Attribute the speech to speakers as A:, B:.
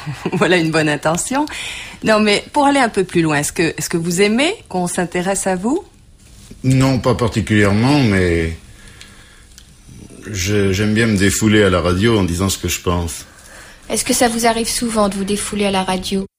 A: Voilà une bonne intention. Non, mais pour aller un peu plus loin, est-ce que vous aimez qu'on s'intéresse à vous?
B: Non, pas particulièrement, mais j'aime bien me défouler à la radio en disant ce que je pense.
C: Est-ce que ça vous arrive souvent de vous défouler à la radio?